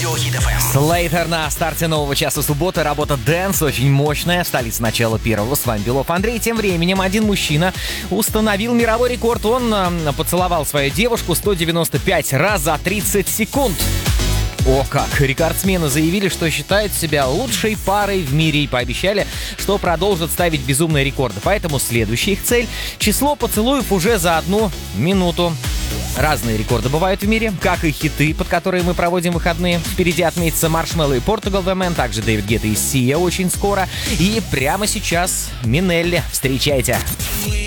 Радио Хит FM. Слейтер на старте нового часа субботы. Работа Dance очень мощная. Столица начала первого. С вами Белов Андрей. Тем временем один мужчина установил мировой рекорд. Он поцеловал свою девушку 195 раз за 30 секунд. О как! Рекордсмены заявили, что считают себя лучшей парой в мире и пообещали, что продолжат ставить безумные рекорды. Поэтому следующая их цель — число поцелуев уже за 1 минуту. Разные рекорды бывают в мире, как и хиты, под которые мы проводим выходные. Впереди отметится Маршмелло и Portugal The Man, также Дэвид Гетта и Сия очень скоро. И прямо сейчас Минелли. Встречайте!